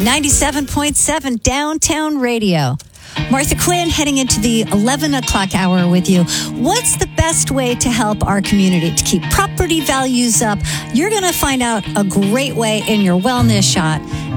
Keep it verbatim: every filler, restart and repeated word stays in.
ninety-seven point seven Downtown Radio. Martha Quinn heading into the eleven o'clock hour with you. What's the best way to help our community to keep property values up? You're going to find out a great way in your wellness shot.